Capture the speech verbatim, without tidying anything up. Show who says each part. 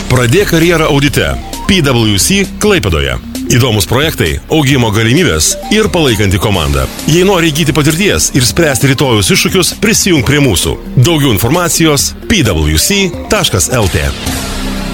Speaker 1: Pradėk karjerą audite. P W C Klaipėdoje. Įdomus projektai, augimo galimybės ir palaikanti komanda. Jei nori įgyti patirties ir spręsti rytojus iššūkius, prisijunk prie mūsų. Daugiau informacijos p w c taškas l t.